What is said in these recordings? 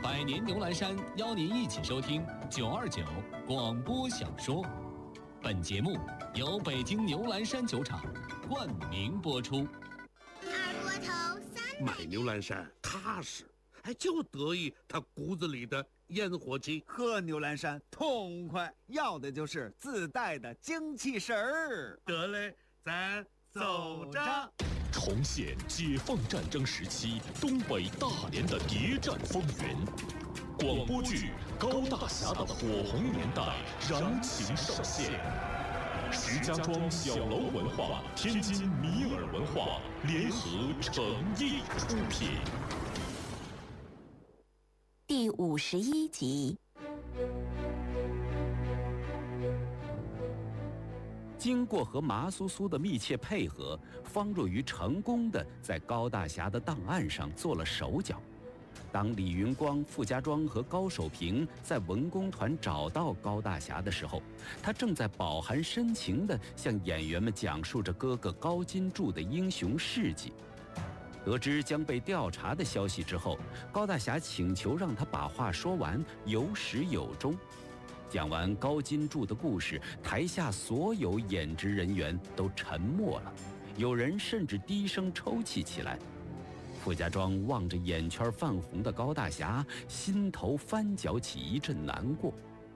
百年牛栏山邀您一起收听929广播小说。本节目由北京牛栏山酒厂冠名播出。 二锅头300。 买牛栏山踏实，就得意他骨子里的烟火气。 喝牛栏山痛快，要的就是自带的精气神儿。 得嘞，咱走着。 重现解放战争时期东北大连的谍战风云，广播剧《高大侠的火红年代》燃情上线。石家庄小楼文化、天津米尔文化联合诚意出品。 第51集。经过和麻苏苏的密切配合，方若愚成功地在高大侠的档案上做了手脚。当李云光、傅家庄和高守平在文工团找到高大侠的时候，他正在饱含深情地向演员们讲述着哥哥高金柱的英雄事迹。得知将被调查的消息之后，高大侠请求让他把话说完，有始有终。讲完高金柱的故事，台下所有演职人员都沉默了，有人甚至低声抽泣起来。傅家庄望着眼圈泛红的高大侠，心头翻搅起一阵难过。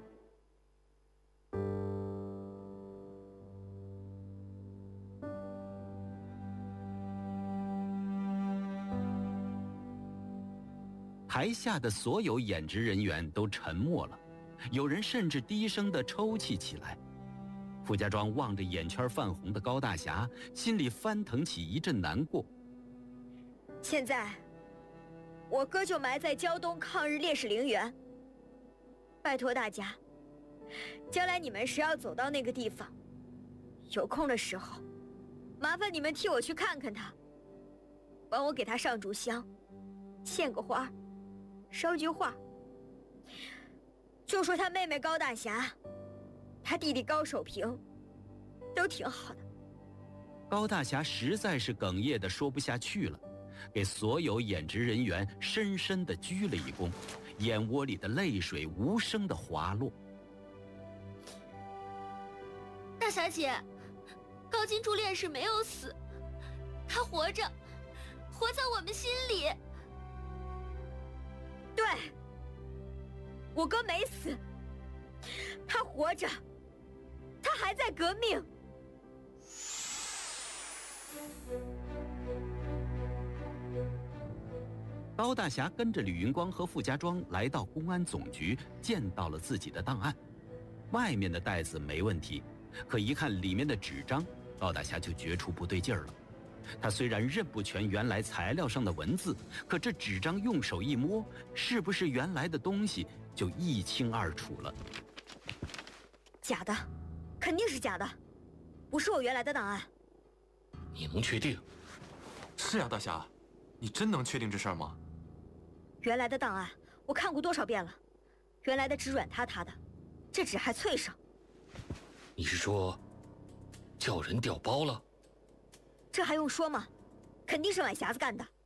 台下的所有演职人员都沉默了，有人甚至低声地抽泣起来。傅家庄望着眼圈泛红的高大侠，心里翻腾起一阵难过。 现在我哥就埋在胶东抗日烈士陵园，拜托大家，将来你们谁要走到那个地方，有空的时候麻烦你们替我去看看他，帮我给他上炷香，献个花，捎句话，就说他妹妹高大侠，他弟弟高守平都挺好的。 高大侠实在是哽咽地说不下去了，给所有演职人员深深地鞠了一躬，眼窝里的泪水无声地滑落。 大侠姐，高金柱烈士没有死，他活着，活在我们心里。 对，我哥没死，他活着，他还在革命。 高大侠跟着李云光和傅家庄来到公安总局，见到了自己的档案。外面的袋子没问题，可一看里面的纸张，高大侠就觉出不对劲儿了。他虽然认不全原来材料上的文字，可这纸张用手一摸，是不是原来的东西就一清二楚了。 假的，肯定是假的，不是我原来的档案。 你能确定？ 是啊，大侠，你真能确定这事儿吗？ 原来的档案我看过多少遍了，原来的纸软塌塌的，这纸还脆生。 你是说叫人调包了？ 这还用说吗？肯定是买匣子干的。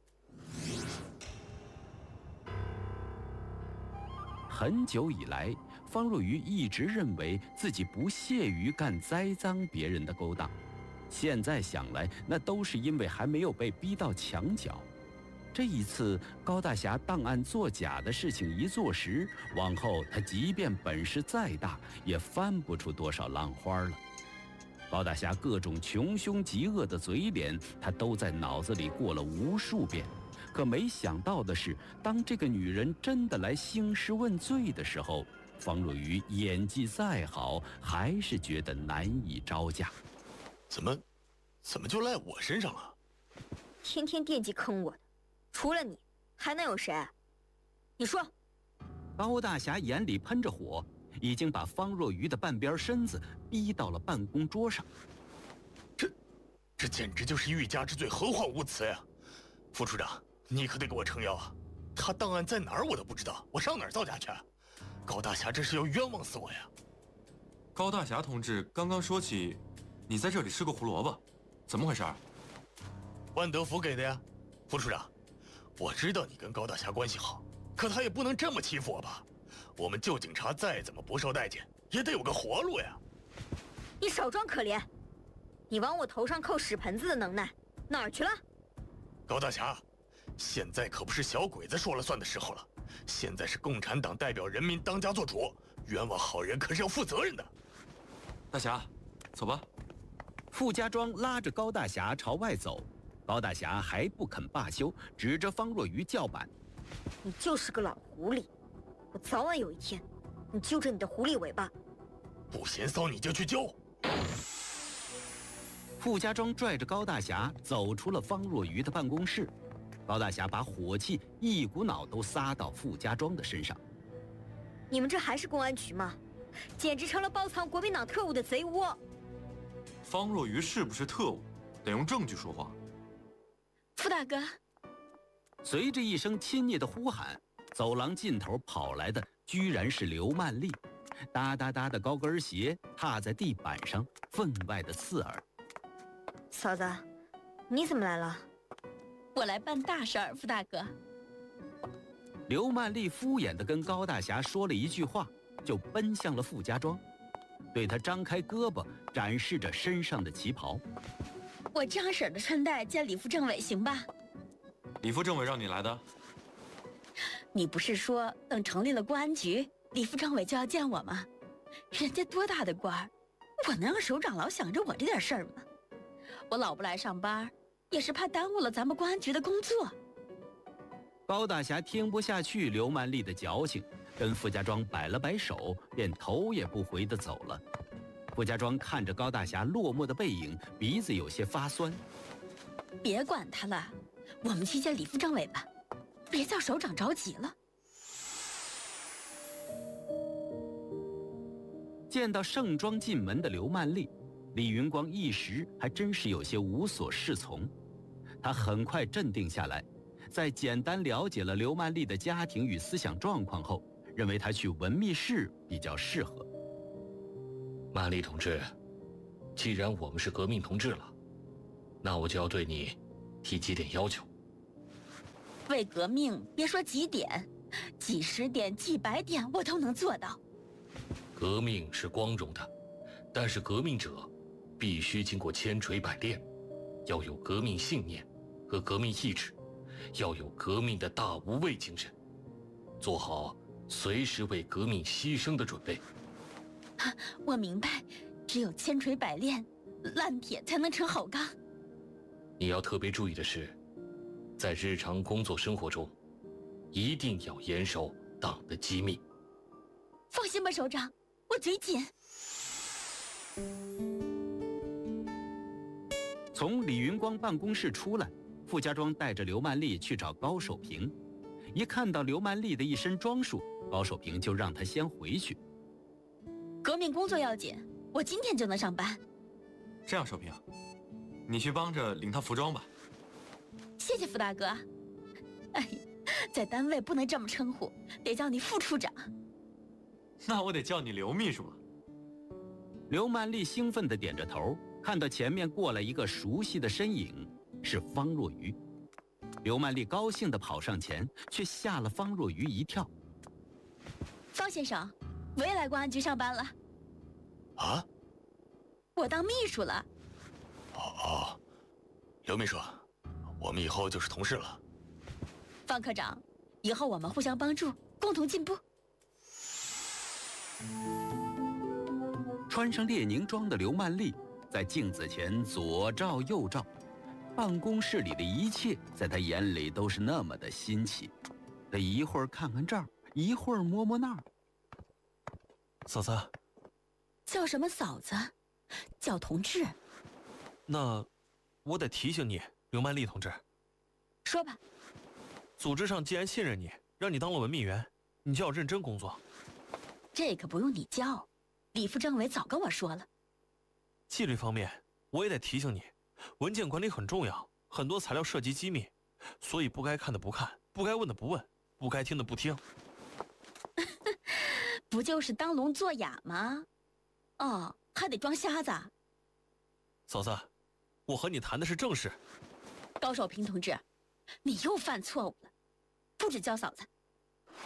很久以来，方若愚一直认为自己不屑于干栽赃别人的勾当，现在想来，那都是因为还没有被逼到墙角。这一次高大侠档案作假的事情一坐实，往后他即便本事再大，也翻不出多少浪花了。高大侠各种穷凶极恶的嘴脸，他都在脑子里过了无数遍。可没想到的是，当这个女人真的来兴师问罪的时候，方若愚演技再好，还是觉得难以招架。 怎么就赖我身上了？ 天天惦记坑我的，除了你，还能有谁？你说。 高大侠眼里喷着火，已经把方若愚的半边身子逼到了办公桌上。 这简直就是欲加之罪，何患无辞呀！副处长，你可得给我撑腰啊！他档案在哪儿我都不知道，我上哪儿造假去？高大侠这是要冤枉死我呀！ 高大侠同志刚刚说起你在这里吃过胡萝卜，怎么回事？ 万德福给的呀。副处长，我知道你跟高大侠关系好， 可他也不能这么欺负我吧？我们旧警察再怎么不受待见，也得有个活路呀！ 你少装可怜！你往我头上扣屎盆子的能耐哪儿去了？ 高大侠，现在可不是小鬼子说了算的时候了，现在是共产党代表人民当家作主，冤枉好人可是要负责任的。 大侠，走吧。 傅家庄拉着高大侠朝外走，高大侠还不肯罢休，指着方若愚叫板：“ 你就是个老狐狸，我早晚有一天，你揪着你的狐狸尾巴！ 不嫌骚你就去揪！” 傅家庄拽着高大侠走出了方若愚的办公室，高大侠把火气一股脑都撒到傅家庄的身上。 你们这还是公安局吗？简直成了包藏国民党特务的贼窝！ 方若愚是不是特务，得用证据说话。 傅大哥， 随着一声亲昵的呼喊，走廊尽头跑来的居然是刘曼丽，哒哒哒的高跟鞋踏在地板上，分外的刺耳。 嫂子，你怎么来了？ 我来办大事儿，傅大哥。 刘曼丽敷衍地跟高大侠说了一句话，就奔向了傅家庄，对他张开胳膊，展示着身上的旗袍。 我张婶的穿戴见李副政委行吧？ 李副政委让你来的？ 你不是说等成立了公安局，李副政委就要见我吗？人家多大的官儿，我能让首长老想着我这点事儿吗？我老不来上班，也是怕耽误了咱们公安局的工作。 高大侠听不下去刘曼丽的矫情，跟傅家庄摆了摆手，便头也不回地走了。傅家庄看着高大侠落寞的背影，鼻子有些发酸。 别管他了，我们去见李副政委吧，别叫首长着急了。 见到盛装进门的刘曼丽，李云光一时还真是有些无所适从。他很快镇定下来，在简单了解了刘曼丽的家庭与思想状况后，认为她去文秘室比较适合。 曼丽同志，既然我们是革命同志了，那我就要对你提几点要求。 为革命，别说几点，几十点、几百点我都能做到。 革命是光荣的，但是革命者必须经过千锤百炼，要有革命信念和革命意志，要有革命的大无畏精神，做好随时为革命牺牲的准备。 我明白，只有千锤百炼，烂铁才能成好钢。 你要特别注意的是，在日常工作生活中，一定要严守党的机密。 放心吧，首长，我嘴紧。 从李云光办公室出来，傅家庄带着刘曼丽去找高守平。一看到刘曼丽的一身装束，高守平就让她先回去。 革命工作要紧，我今天就能上班。 这样，守平，你去帮着领他服装吧。 谢谢傅大哥。哎，在单位不能这么称呼，得叫你副处长。 那我得叫你刘秘书了。 刘曼丽兴奋地点着头，看到前面过来一个熟悉的身影，是方若愚。刘曼丽高兴地跑上前，却吓了方若愚一跳。 方先生，我也来公安局上班了。 啊？ 我当秘书了。 哦，刘秘书，我们以后就是同事了。 方科长，以后我们互相帮助，共同进步。 穿上列宁装的刘曼丽在镜子前左照右照，办公室里的一切在她眼里都是那么的新奇。她一会儿看看这儿，一会儿摸摸那儿。 嫂子， 叫什么嫂子？叫同志。 那我得提醒你，刘曼丽同志。 说吧。 组织上既然信任你，让你当了文秘员，你就要认真工作。 这可不用你教，李副政委早跟我说了。 纪律方面，我也得提醒你，文件管理很重要，很多材料涉及机密，所以不该看的不看，不该问的不问，不该听的不听。 不就是当聋作哑吗？哦，还得装瞎子。 嫂子，我和你谈的是正事。 高守平同志，你又犯错误了，不准叫嫂子。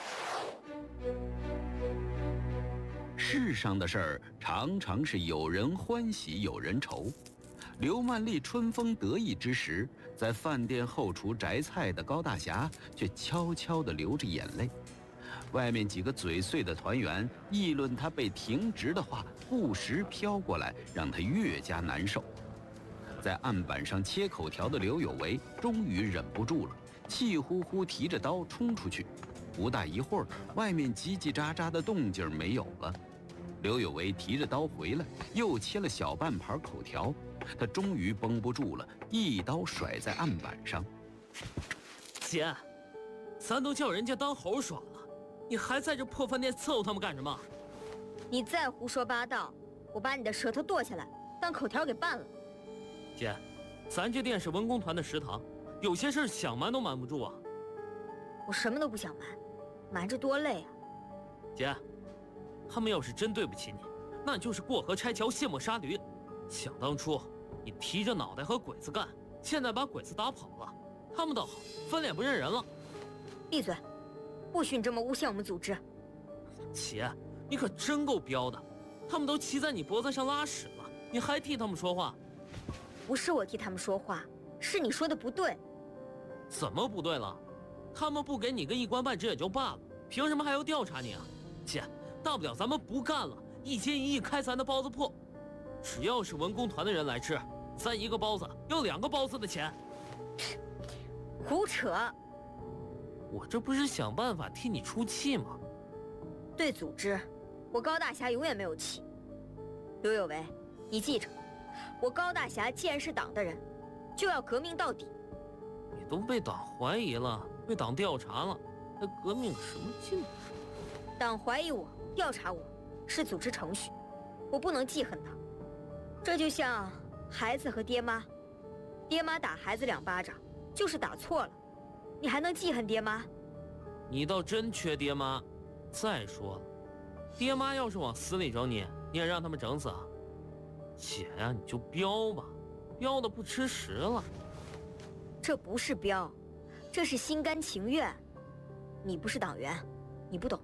世上的事儿常常是有人欢喜有人愁。刘曼丽春风得意之时，在饭店后厨摘菜的高大侠却悄悄地流着眼泪。外面几个嘴碎的团员议论他被停职的话，不时飘过来，让他越加难受。在案板上切口条的刘有为终于忍不住了，气呼呼提着刀冲出去。不大一会儿，外面叽叽喳喳的动静没有了。刘有为提着刀回来，又切了小半盘口条。他终于绷不住了，一刀甩在案板上。 姐，咱都叫人家当猴耍了，你还在这破饭店伺候他们干什么？ 你再胡说八道，我把你的舌头剁下来，当口条给拌了。 姐，咱这店是文工团的食堂，有些事想瞒都瞒不住啊。 我什么都不想瞒，瞒着多累啊。 姐，他们要是真对不起你，那就是过河拆桥，卸磨杀驴。想当初你提着脑袋和鬼子干，现在把鬼子打跑了，他们倒好，翻脸不认人了。 闭嘴，不许你这么诬陷我们组织。 姐，你可真够彪的，他们都骑在你脖子上拉屎了，你还替他们说话？ 不是我替他们说话，是你说的不对。 怎么不对了？他们不给你个一官半职也就罢了，凭什么还要调查你啊？姐，大不了咱们不干了，一心一意开咱的包子铺，只要是文工团的人来吃，咱一个包子要2个包子的钱。 胡扯！ 我这不是想办法替你出气吗？ 对组织，我高大侠永远没有气。刘有为，你记着，我高大侠既然是党的人，就要革命到底。 你都被党怀疑了，被党调查了，还革命什么劲？ 党怀疑我，调查我，是组织程序，我不能记恨他。这就像孩子和爹妈，爹妈打孩子2巴掌，就是打错了，你还能记恨爹妈？ 你倒真缺爹妈。再说了，爹妈要是往死里整你，你也让他们整死啊？姐呀，你就彪吧，彪的不吃屎了。 这不是彪，这是心甘情愿。你不是党员，你不懂。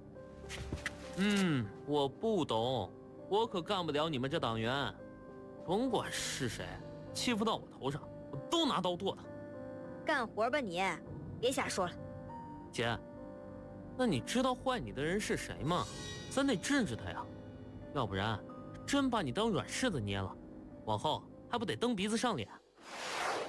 我不懂，我可干不了你们这党员。甭管是谁，欺负到我头上，我都拿刀剁他。 干活吧你，别瞎说了。 姐，那你知道坏你的人是谁吗？咱得治治他呀，要不然真把你当软柿子捏了，往后还不得蹬鼻子上脸？